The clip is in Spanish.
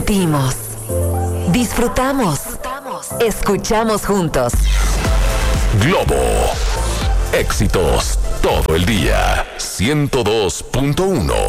Sentimos, disfrutamos, escuchamos juntos. Globo. Éxitos todo el día. 102.1